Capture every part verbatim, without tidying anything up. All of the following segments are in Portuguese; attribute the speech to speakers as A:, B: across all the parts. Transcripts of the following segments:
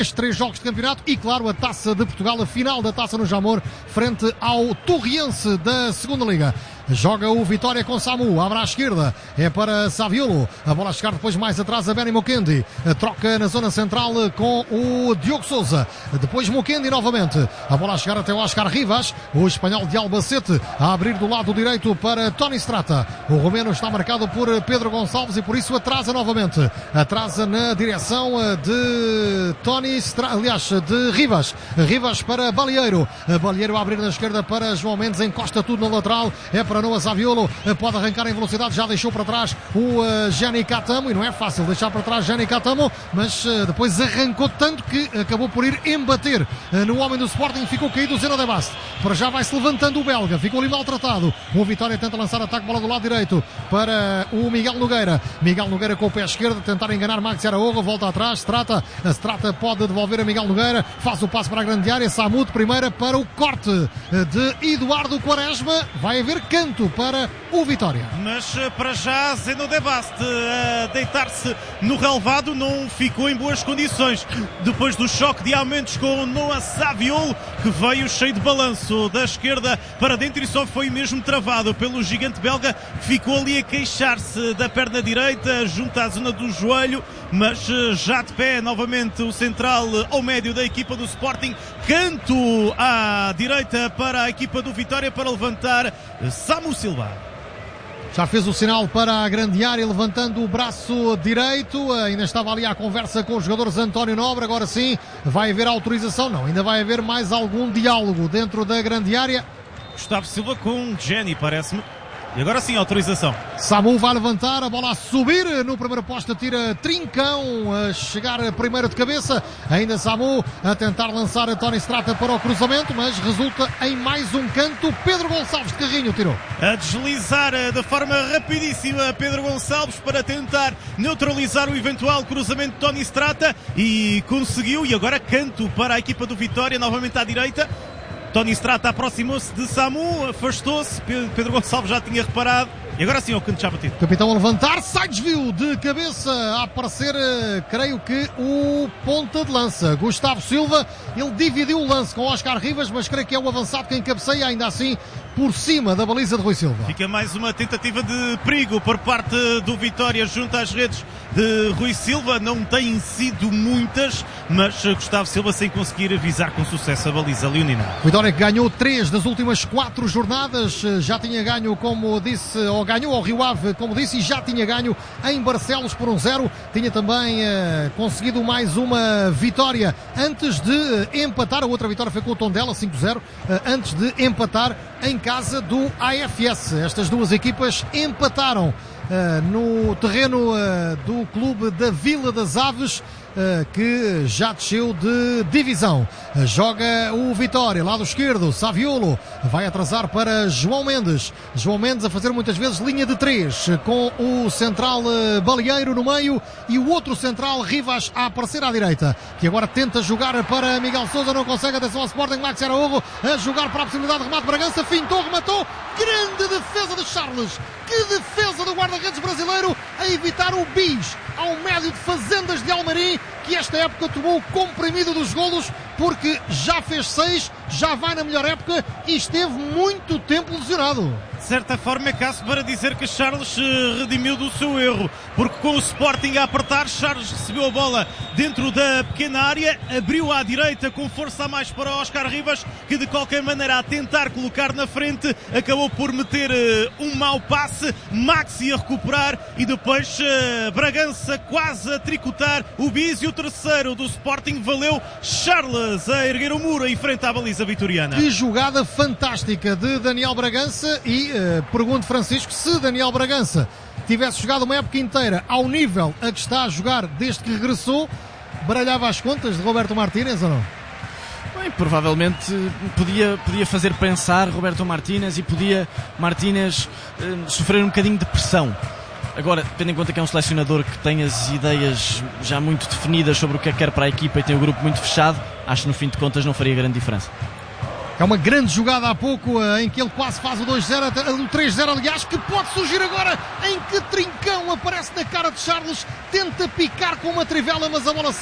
A: Três jogos de campeonato e, claro, a Taça de Portugal, a final da Taça no Jamor, frente ao Torriense da segunda Liga. Joga o Vitória com Samu, abre à esquerda, é para Saviolo, a bola a chegar depois mais atrás a Benny Mukendi, troca na zona central com o Diogo Sousa, depois Mukendi novamente, a bola a chegar até o Oscar Rivas, o espanhol de Albacete, a abrir do lado direito para Tony Strata, o romeno está marcado por Pedro Gonçalves e por isso atrasa novamente, atrasa na direção de Tony Strata, aliás, de Rivas, Rivas para Balieiro, Balieiro a abrir na esquerda para João Mendes, encosta tudo na lateral, é para Noah Saviolo, pode arrancar em velocidade, já deixou para trás o uh, Gianni Catamo, e não é fácil deixar para trás Gianni Catamo, mas uh, depois arrancou tanto que acabou por ir embater uh, no homem do Sporting, ficou caído o Zeno de Baste. Para já vai-se levantando o belga, ficou ali maltratado. O Vitória tenta lançar ataque, bola do lado direito para o Miguel Nogueira. Miguel Nogueira com o pé esquerdo, tentar enganar Maxi Araújo, volta atrás, Strata, a Strata pode devolver a Miguel Nogueira, faz o passo para a grande área, Samu de primeira para o corte de Eduardo Quaresma, vai haver canto para o Vitória.
B: Mas para já Zeno de Baste a deitar-se no relvado não ficou em boas condições depois do choque de aumentos com Noah Saviolo, que veio cheio de balanço da esquerda para dentro e só foi mesmo travado pelo gigante belga, que ficou ali a queixar-se da perna direita junto à zona do joelho, mas já de pé novamente o central ao médio da equipa do Sporting, canto à direita para a equipa do Vitória para levantar Samu Silva.
A: Já fez o sinal para a grande área, levantando o braço direito, ainda estava ali à conversa com os jogadores António Nobre, agora sim vai haver autorização, não, ainda vai haver mais algum diálogo dentro da grande área.
B: Gustavo Silva com Jenny, parece-me. E agora sim, autorização.
A: Samu vai levantar, a bola a subir no primeiro poste, tira Trincão, a chegar primeiro de cabeça. Ainda Samu a tentar lançar a Tony Strata para o cruzamento, mas resulta em mais um canto. Pedro Gonçalves de carrinho tirou.
B: A deslizar de forma rapidíssima Pedro Gonçalves para tentar neutralizar o eventual cruzamento de Tony Strata e conseguiu. E agora canto para a equipa do Vitória, novamente à direita. Tony Strata aproximou-se de Samu, afastou-se, Pedro Gonçalves já tinha reparado, e agora sim o canto já batido.
A: Capitão a levantar, sai desvio de cabeça, a aparecer, creio que o ponta de lança, Gustavo Silva, ele dividiu o lance com Oscar Rivas, mas creio que é o avançado quem cabeceia, ainda assim, por cima da baliza de Rui Silva.
B: Fica mais uma tentativa de perigo por parte do Vitória junto às redes de Rui Silva, não têm sido muitas, mas Gustavo Silva sem conseguir avisar com sucesso a baliza leonina.
A: Vitória que ganhou três das últimas quatro jornadas, já tinha ganho, como disse, ou ganhou ao Rio Ave, como disse, e já tinha ganho em Barcelos por um zero, tinha também uh, conseguido mais uma vitória antes de uh, empatar, a outra vitória foi com o Tondela, cinco zero, uh, antes de empatar em casa do A F S. Estas duas equipas empataram Uh, no terreno uh, do clube da Vila das Aves, uh, que já desceu de divisão. Uh, joga o Vitória, lado esquerdo, Saviolo, vai atrasar para João Mendes. João Mendes a fazer muitas vezes linha de três, com o central uh, Balieiro no meio e o outro central Rivas a aparecer à direita, que agora tenta jogar para Miguel Sousa, não consegue, atenção ao Sporting, Maxi Araújo a jogar para a possibilidade de remate, Bragança fintou, rematou, grande defesa de Charles, que defesa do guarda-redes brasileiro a evitar o bis ao médio de Fazendas de Almarim, que esta época tomou o comprimido dos golos, porque já fez seis, já vai na melhor época e esteve muito tempo lesionado.
B: De certa forma é caso para dizer que Charles se redimiu do seu erro, porque com o Sporting a apertar, Charles recebeu a bola dentro da pequena área, abriu à direita com força a mais para Oscar Rivas, que de qualquer maneira a tentar colocar na frente, acabou por meter uh, um mau passe, Maxi a recuperar e depois uh, Bragança quase a tricotar o bis, e o terceiro do Sporting valeu Charles a erguer o muro em frente à baliza vitoriana.
A: Que jogada fantástica de Daniel Bragança e uh, pergunto, Francisco, se Daniel Bragança tivesse jogado uma época inteira ao nível a que está a jogar desde que regressou, baralhava as contas de Roberto Martínez ou não?
C: Bem, provavelmente podia, podia fazer pensar Roberto Martínez e podia Martínez eh, sofrer um bocadinho de pressão. Agora, tendo em conta que é um selecionador que tem as ideias já muito definidas sobre o que é que quer para a equipa e tem o grupo muito fechado, acho que no fim de contas não faria grande diferença.
A: É uma grande jogada há pouco, em que ele quase faz o dois zero, o três zero, aliás, que pode surgir agora, em que Trincão aparece na cara de Charles, tenta picar com uma trivela, mas a bola sai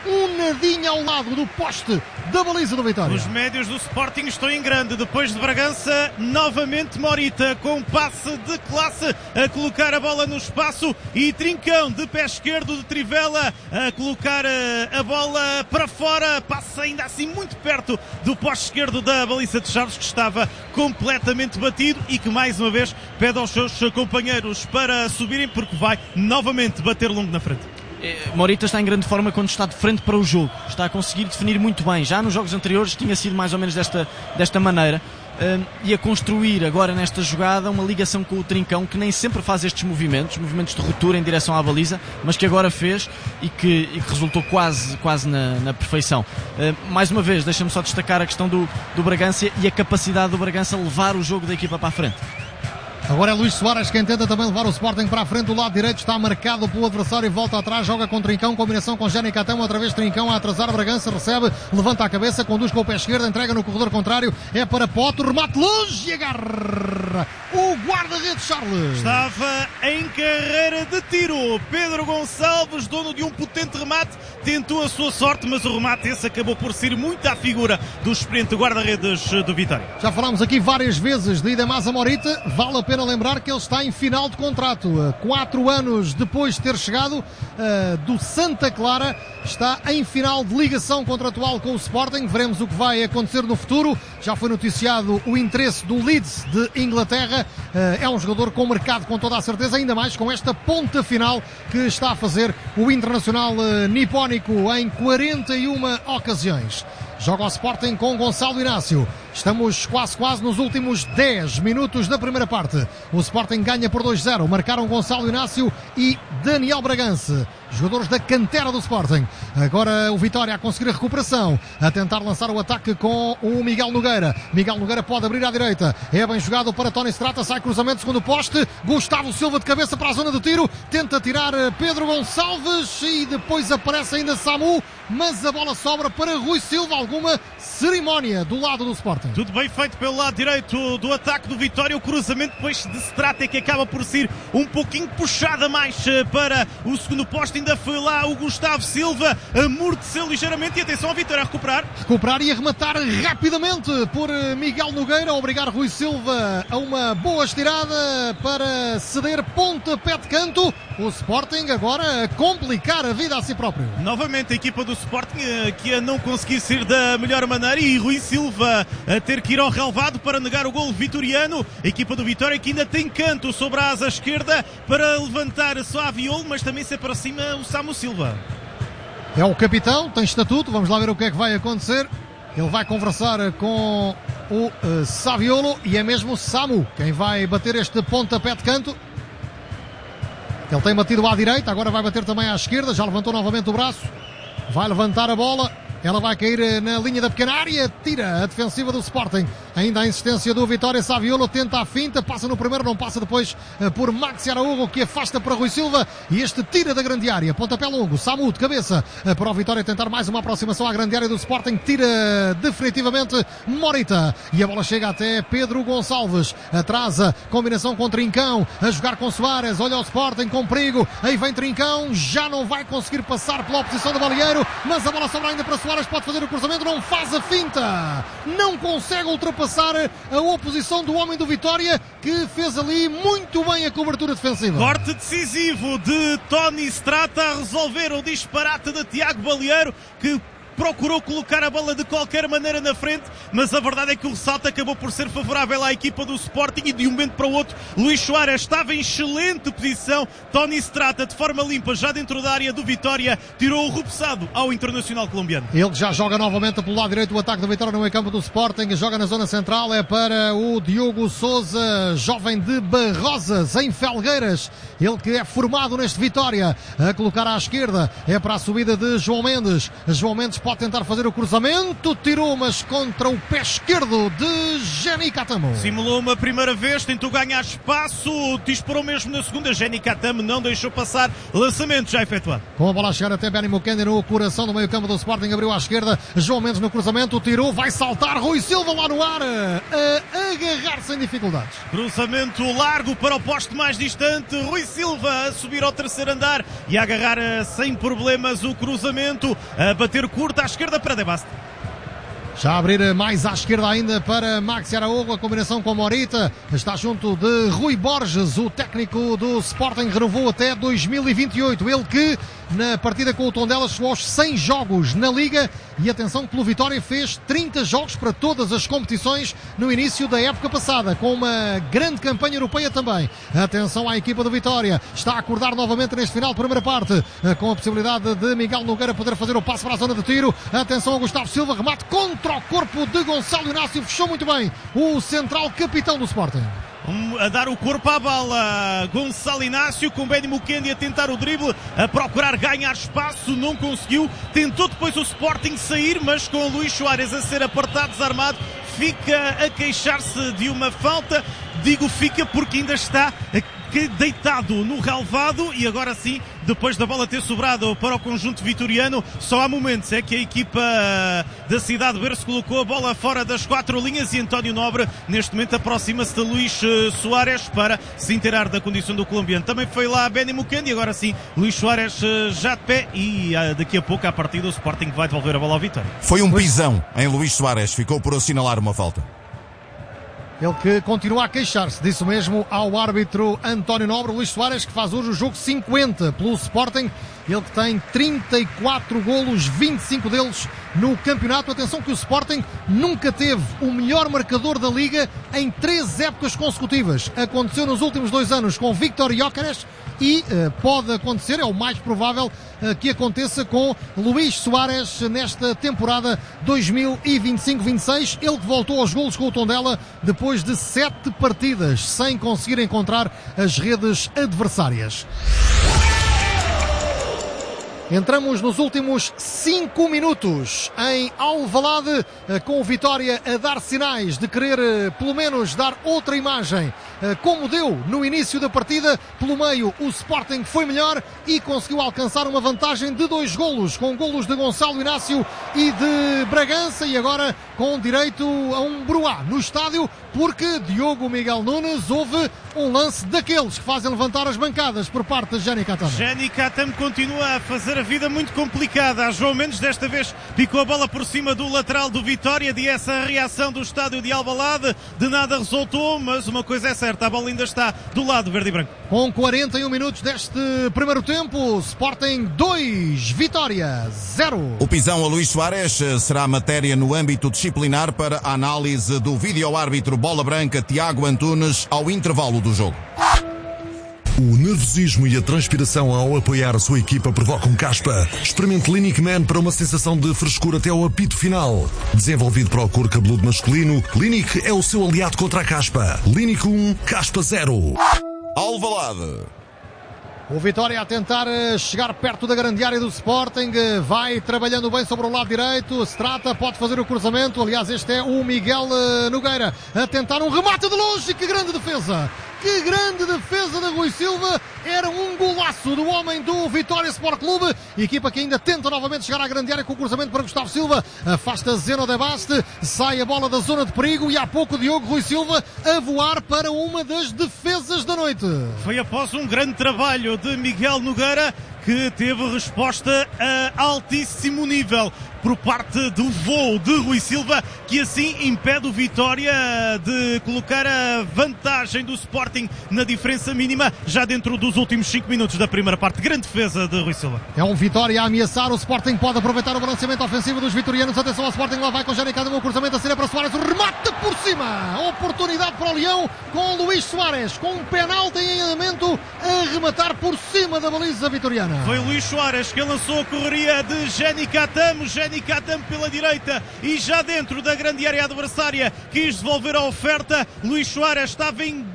A: um nadinha ao lado do poste da baliza do Vitória.
B: Os médios do Sporting estão em grande. Depois de Bragança, novamente Morita com passe de classe a colocar a bola no espaço e Trincão de pé esquerdo de Trivela a colocar a bola para fora. Passa ainda assim muito perto do poste esquerdo da baliza de Chaves, que estava completamente batido e que mais uma vez pede aos seus companheiros para subirem, porque vai novamente bater longo na frente.
C: Morita está em grande forma quando está de frente para o jogo, está a conseguir definir muito bem. Já nos jogos anteriores tinha sido mais ou menos desta, desta maneira, um, e a construir agora nesta jogada uma ligação com o Trincão, que nem sempre faz estes movimentos, movimentos de ruptura em direção à baliza, mas que agora fez e que, e que resultou quase, quase na, na perfeição. Uh, mais uma vez, deixa-me só destacar a questão do, do Bragança e a capacidade do Bragança levar o jogo da equipa para a frente.
A: Agora é Luís Soares quem tenta também levar o Sporting para a frente. Do lado direito está marcado pelo adversário e volta atrás, joga com Trincão, combinação com Jani Catão, outra vez Trincão a atrasar, Bragança recebe, levanta a cabeça, conduz com o pé esquerdo, entrega no corredor contrário, é para Poto, remate longe e agarra o guarda-redes Charles.
B: Estava em carreira de tiro Pedro Gonçalves, dono de um potente remate, tentou a sua sorte, mas o remate esse acabou por ser muito à figura do experiente guarda-redes do Vitória.
A: Já falámos aqui várias vezes de Idemasa Morita, vale a pena lembrar que ele está em final de contrato, quatro anos depois de ter chegado uh, do Santa Clara, está em final de ligação contratual com o Sporting. Veremos o que vai acontecer no futuro. Já foi noticiado o interesse do Leeds de Inglaterra, uh, é um jogador com mercado com toda a certeza, ainda mais com esta ponta final que está a fazer o internacional uh, nipónico em quarenta e uma ocasiões. Joga o Sporting com Gonçalo Inácio. Estamos quase quase nos últimos dez minutos da primeira parte. O Sporting ganha por dois zero. Marcaram Gonçalo Inácio e Daniel Bragança, jogadores da cantera do Sporting. Agora o Vitória a conseguir a recuperação, a tentar lançar o ataque com o Miguel Nogueira. Miguel Nogueira pode abrir à direita. É bem jogado para Tony Strata. Sai cruzamento segundo poste. Gustavo Silva de cabeça para a zona de tiro. Tenta tirar Pedro Gonçalves e depois aparece ainda Samu. Mas a bola sobra para Rui Silva. Alguma cerimónia do lado do Sporting.
B: Tudo bem feito pelo lado direito do ataque do Vitória. O cruzamento depois de Strata, que acaba por ser um pouquinho puxada mais para o segundo poste. Ainda foi lá o Gustavo Silva, amorteceu ligeiramente e atenção ao Vitória a recuperar.
A: Recuperar e arrematar rapidamente por Miguel Nogueira, obrigar Rui Silva a uma boa estirada para ceder pontapé de canto. O Sporting agora a complicar a vida a si próprio.
B: Novamente a equipa do Sporting que a não conseguir ser da melhor maneira e Rui Silva a ter que ir ao relvado para negar o golo vitoriano. A equipa do Vitória que ainda tem canto sobre a asa esquerda para levantar só a Violo, mas também se aproxima o Samu Silva.
A: É o capitão, tem estatuto, vamos lá ver o que é que vai acontecer. Ele vai conversar com o uh, Saviolo e é mesmo Samu quem vai bater este pontapé de canto. Ele tem batido à direita, agora vai bater também à esquerda, já levantou novamente o braço, vai levantar a bola, ela vai cair na linha da pequena área, tira a defensiva do Sporting. Ainda a insistência do Vitória, Saviolo tenta a finta, passa no primeiro, não passa depois por Maxi Araújo, que afasta para Rui Silva e este tira da grande área, pontapé longo, Samu de cabeça para o Vitória tentar mais uma aproximação à grande área do Sporting, tira definitivamente Morita e a bola chega até Pedro Gonçalves, atrasa, combinação com Trincão, a jogar com Soares, olha o Sporting com perigo, aí vem Trincão, já não vai conseguir passar pela oposição do Balieiro, mas a bola sobra ainda para Soares, pode fazer o cruzamento, não faz a finta, não consegue ultrapassar a oposição do homem do Vitória, que fez ali muito bem a cobertura defensiva.
B: Corte decisivo de Tony Strata a resolver o disparate de Tiago Balieiro, que procurou colocar a bola de qualquer maneira na frente, mas a verdade é que o ressalto acabou por ser favorável à equipa do Sporting e de um momento para o outro Luís Soares estava em excelente posição. Tony Strata de forma limpa já dentro da área do Vitória tirou o repousado ao internacional colombiano.
A: Ele já joga novamente pelo lado direito, o ataque do Vitória no meio campo do Sporting, joga na zona central, é para o Diogo Sousa, jovem de Barrosas em Felgueiras, ele que é formado neste Vitória, a colocar à esquerda, é para a subida de João Mendes. João Mendes pode pode tentar fazer o cruzamento, tirou, mas contra o pé esquerdo de Jenny Catamo.
B: Simulou uma primeira vez, tentou ganhar espaço, disparou mesmo na segunda. Jenny Catamo não deixou passar, lançamento já efetuado.
A: Com a bola a chegar até Benny Mukendi no coração do meio campo do Sporting, abriu à esquerda, João Mendes no cruzamento, tirou, vai saltar, Rui Silva lá no ar, a agarrar-se em dificuldades.
B: Cruzamento largo para o poste mais distante, Rui Silva a subir ao terceiro andar e a agarrar sem problemas o cruzamento, a bater curto à esquerda para De Bast.
A: Já a abrir mais à esquerda ainda para Maxi Araújo, a combinação com Morita, está junto de Rui Borges, o técnico do Sporting, renovou até dois mil e vinte e oito, ele que na partida com o Tondela chegou aos cem jogos na Liga e atenção que pelo Vitória fez trinta jogos para todas as competições no início da época passada, com uma grande campanha europeia também. Atenção à equipa do Vitória, está a acordar novamente neste final de primeira parte, com a possibilidade de Miguel Nogueira poder fazer o passo para a zona de tiro. Atenção a Gustavo Silva, remate contra o corpo de Gonçalo Inácio, fechou muito bem o central capitão do Sporting.
B: A dar o corpo à bala, Gonçalo Inácio com Benny Mukendi a tentar o drible, a procurar ganhar espaço, não conseguiu, tentou depois o Sporting sair, mas com o Luís Soares a ser apartado, desarmado, fica a queixar-se de uma falta, digo fica porque ainda está deitado no relvado e agora sim, depois da bola ter sobrado para o conjunto vitoriano, só há momentos é que a equipa da Cidade Verde colocou a bola fora das quatro linhas e António Nobre neste momento aproxima-se de Luís Soares para se inteirar da condição do colombiano. Também foi lá Benny Mukendi, agora sim Luís Soares já de pé e daqui a pouco à partida o Sporting vai devolver a bola ao Vitória.
D: Foi um pisão em Luís Soares, ficou por assinalar uma falta.
A: Ele que continua a queixar-se disso mesmo ao árbitro António Nobre. Luís Soares, que faz hoje o jogo cinquenta pelo Sporting, ele que tem trinta e quatro golos, vinte e cinco deles no campeonato. Atenção que o Sporting nunca teve o melhor marcador da Liga em três épocas consecutivas. Aconteceu nos últimos dois anos com Víctor Gyökeres e uh, pode acontecer, é o mais provável uh, que aconteça com Luís Soares nesta temporada dois mil e vinte e cinco vinte e seis. Ele que voltou aos golos com o Tondela depois de sete partidas sem conseguir encontrar as redes adversárias. Entramos nos últimos cinco minutos em Alvalade, com o Vitória a dar sinais de querer pelo menos dar outra imagem, como deu no início da partida. Pelo meio o Sporting foi melhor e conseguiu alcançar uma vantagem de dois golos, com golos de Gonçalo Inácio e de Bragança, e agora com direito a um bruá no estádio, porque Diogo Miguel Nunes houve um lance daqueles que fazem levantar as bancadas por parte de Jenny Catamo.
B: Jenny Catamo continua a fazer a vida muito complicada. A João Mendes desta vez picou a bola por cima do lateral do Vitória, de essa reação do estádio de Alvalade, de nada resultou, mas uma coisa é certa, a bola ainda está do lado verde e branco.
A: Com quarenta e um minutos deste primeiro tempo, Sporting dois, Vitória zero.
D: O pisão a Luís Soares será matéria no âmbito disciplinar para a análise do vídeo-árbitro Bola Branca Tiago Antunes ao intervalo do jogo.
E: O nervosismo e a transpiração ao apoiar a sua equipa provocam caspa. Experimente Clinic Man para uma sensação de frescura até ao apito final. Desenvolvido para o couro cabeludo masculino, Clinic é o seu aliado contra a caspa. Clinic um, caspa zero.
D: Alvalade.
A: O Vitória a tentar chegar perto da grande área do Sporting, vai trabalhando bem sobre o lado direito, se trata, pode fazer o cruzamento, aliás este é o Miguel Nogueira a tentar um remate de longe, que grande defesa! Que grande defesa de Rui Silva, era um golaço do homem do Vitória Sport Clube, equipa que ainda tenta novamente chegar à grande área com o cruzamento para Gustavo Silva, afasta Zeno de Baste, sai a bola da zona de perigo e há pouco Diogo Rui Silva a voar para uma das defesas da noite.
B: Foi após um grande trabalho de Miguel Nogueira que teve resposta a altíssimo nível por parte do voo de Rui Silva, que assim impede o Vitória de colocar a vantagem do Sporting na diferença mínima já dentro dos últimos cinco minutos da primeira parte. Grande defesa de Rui Silva.
A: É um Vitória a ameaçar, o Sporting pode aproveitar o balanceamento ofensivo dos vitorianos. Atenção ao Sporting, lá vai com Jenny Catamo, o cruzamento a ser para Soares, o remate por cima, oportunidade para o Leão com Luís Soares, com um penalti em andamento a rematar por cima da baliza vitoriana.
B: Foi Luís Soares que lançou a correria de Jenny Catamo, Jenny Catamo pela direita e já dentro da grande área adversária quis devolver a oferta. Luís Soares estava em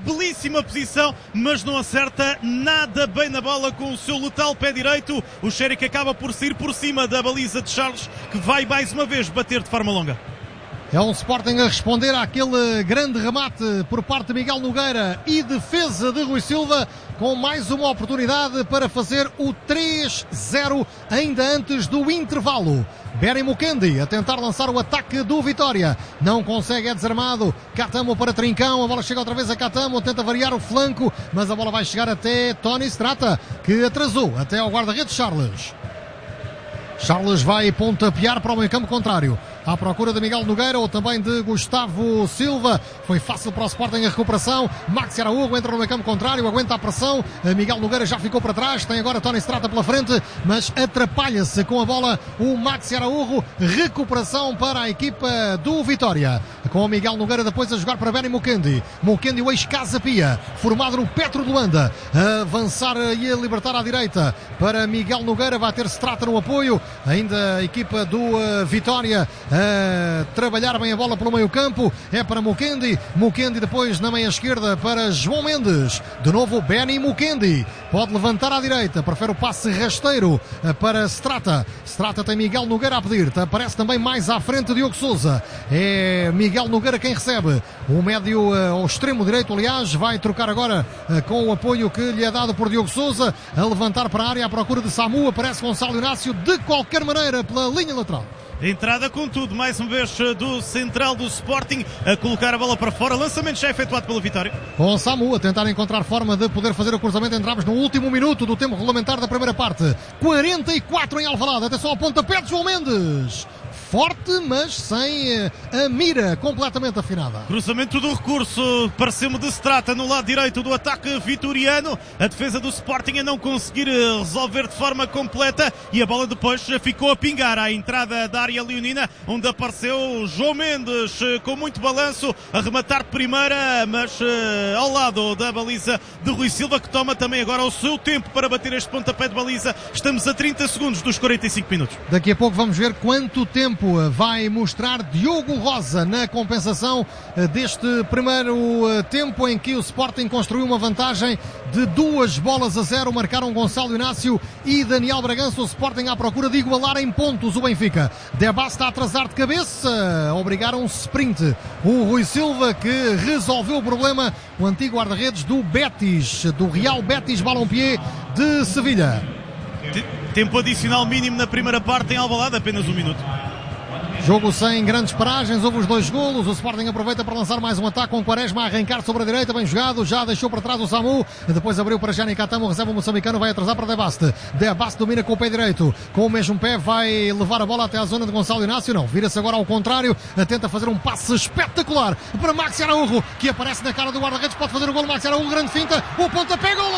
B: belíssima posição, mas não acerta nada bem na bola com o seu letal pé direito. O Xérica acaba por sair por cima da baliza de Charles, que vai mais uma vez bater de forma longa.
A: É um Sporting a responder àquele grande remate por parte de Miguel Nogueira e defesa de Rui Silva, com mais uma oportunidade para fazer o três zero ainda antes do intervalo. Benny Mukendi a tentar lançar o ataque do Vitória. Não consegue, é desarmado. Catamo para Trincão. A bola chega outra vez a Catamo. Tenta variar o flanco, mas a bola vai chegar até Tony Strata, que atrasou até ao guarda-redes Charles. Charles vai pontapear para o meio campo contrário, à procura de Miguel Nogueira ou também de Gustavo Silva. Foi fácil para o Sporting a recuperação. Maxi Araújo entra no meio campo contrário, aguenta a pressão. Miguel Nogueira já ficou para trás, tem agora Tony Strata pela frente, mas atrapalha-se com a bola o Maxi Araújo. Recuperação para a equipa do Vitória, com o Miguel Nogueira depois a jogar para Benny Mukendi. Mukendi, o ex-Casa Pia, formado no Petro de Luanda, a avançar e a libertar à direita para Miguel Nogueira. Vai ter Strata no apoio. Ainda a equipa do uh, Vitória a trabalhar bem a bola pelo meio campo. É para Mukendi. Mukendi depois na meia esquerda para João Mendes. De novo Benny Mukendi. Pode levantar à direita. Prefere o passe rasteiro uh, para Strata. Strata tem Miguel Nogueira a pedir. Aparece também mais à frente Diogo Sousa. É Miguel Nogueira quem recebe. O médio uh, ao extremo direito, aliás, vai trocar agora uh, com o apoio que lhe é dado por Diogo Sousa. A levantar para a área à procura de Samu. Aparece Gonçalo Inácio de qualquer maneira pela linha lateral.
B: Entrada com tudo, mais uma vez do central do Sporting, a colocar a bola para fora. Lançamento já efetuado pela Vitória.
A: Com Samu a tentar encontrar forma de poder fazer o cruzamento. Entramos no último minuto do tempo regulamentar da primeira parte. quarenta e quatro em Alvalade. Atenção ao pontapé de João Mendes. Forte, mas sem a mira completamente afinada.
B: Cruzamento do recurso, pareceu-me de Strata no lado direito do ataque vitoriano. A defesa do Sporting a não conseguir resolver de forma completa e a bola depois ficou a pingar à entrada da área leonina, onde apareceu João Mendes com muito balanço a rematar de primeira, mas uh, ao lado da baliza de Rui Silva, que toma também agora o seu tempo para bater este pontapé de baliza. Estamos a trinta segundos dos quarenta e cinco minutos.
A: Daqui a pouco vamos ver quanto tempo vai mostrar Diogo Rosa na compensação deste primeiro tempo, em que o Sporting construiu uma vantagem de duas bolas a zero. Marcaram Gonçalo Inácio e Daniel Bragança. O Sporting à procura de igualar em pontos o Benfica. Debas está a atrasar de cabeça, obrigaram um sprint. O Rui Silva, que resolveu o problema, o antigo guarda-redes do Betis, do Real Betis Balompié de Sevilha.
B: Tempo adicional mínimo na primeira parte em Alvalade, apenas um minuto.
A: Jogo sem grandes paragens, houve os dois golos. O Sporting aproveita para lançar mais um ataque com Quaresma a arrancar sobre a direita, bem jogado, já deixou para trás o Samu, depois abriu para Jani Catamo, recebe o moçambicano, vai atrasar para Debaste. Debaste domina com o pé direito, com o mesmo pé vai levar a bola até a zona de Gonçalo Inácio, não, vira-se agora ao contrário, tenta fazer um passe espetacular para Maxi Araújo, que aparece na cara do guarda-redes, pode fazer o golo. Maxi Araújo, grande finta, o pontapé, golo!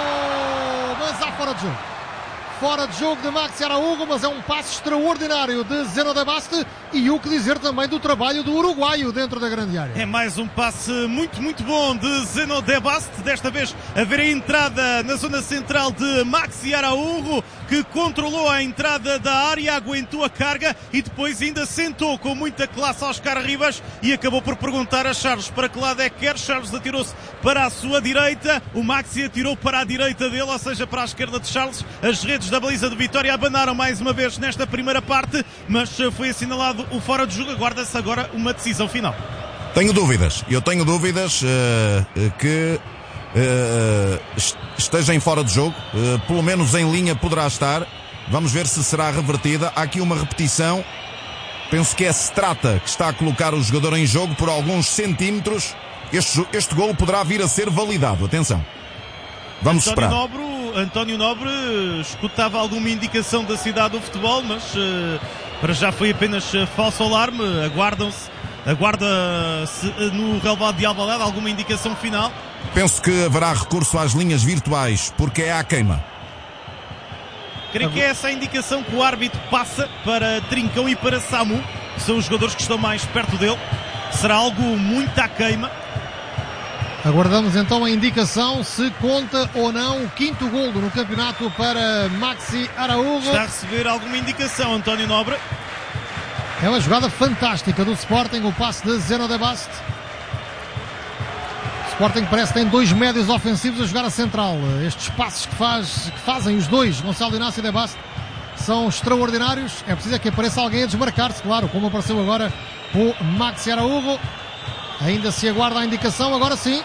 A: Mas há fora de jogo. Fora de jogo de Maxi Araújo, mas é um passe extraordinário de Zeno Debaste, e o que dizer também do trabalho do uruguaio dentro da grande área.
B: É mais um passe muito, muito bom de Zeno Debaste, desta vez a ver a entrada na zona central de Maxi Araújo, que controlou a entrada da área, aguentou a carga e depois ainda sentou com muita classe aos Carribas e acabou por perguntar a Charles para que lado é que quer. Charles atirou-se para a sua direita, o Maxi atirou para a direita dele, ou seja, para a esquerda de Charles. As redes da baliza de Vitória abanaram mais uma vez nesta primeira parte, mas foi assinalado o fora de jogo. Aguarda-se agora uma decisão final.
D: Tenho dúvidas, eu tenho dúvidas uh, que uh, esteja em fora de jogo, uh, pelo menos em linha poderá estar. Vamos ver se será revertida. Há aqui uma repetição, penso que é Strata que está a colocar o jogador em jogo por alguns centímetros. Este, este golo poderá vir a ser validado, atenção. Vamos
B: António
D: esperar.
B: Nobre, António Nobre escutava alguma indicação da cidade do futebol, mas uh, para já foi apenas uh, falso alarme. Aguardam-se, aguarda-se uh, no relevado de Alvalade alguma indicação final.
D: Penso que haverá recurso às linhas virtuais, porque é à queima.
B: Creio que é essa a indicação que o árbitro passa para Trincão e para Samu, que são os jogadores que estão mais perto dele. Será algo muito à queima.
A: Aguardamos então a indicação se conta ou não o quinto golo no campeonato para Maxi Araújo.
B: Está a receber alguma indicação António Nobre.
A: É uma jogada fantástica do Sporting, o passe de Zeno Debaste. Sporting parece que tem dois médios ofensivos a jogar a central. Estes passos que, faz, que fazem os dois, Gonçalo Inácio e De Bast, são extraordinários. É preciso que apareça alguém a desmarcar-se, claro, como apareceu agora o Maxi Araújo. Ainda se aguarda a indicação, agora sim.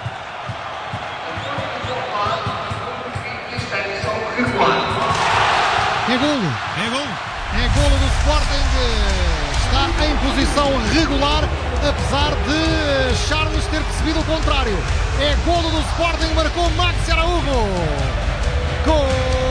A: É golo.
B: É golo.
A: É golo do Sporting. Está em posição regular, apesar de Charles ter percebido o contrário. É golo do Sporting, marcou Maxi Araújo. Gol!